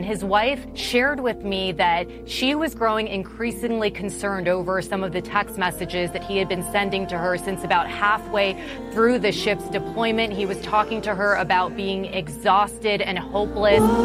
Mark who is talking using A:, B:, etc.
A: And his wife shared with me that she was growing increasingly concerned over some of the text messages that he had been sending to her since about halfway through the ship's deployment. He was talking to her about being exhausted and hopeless.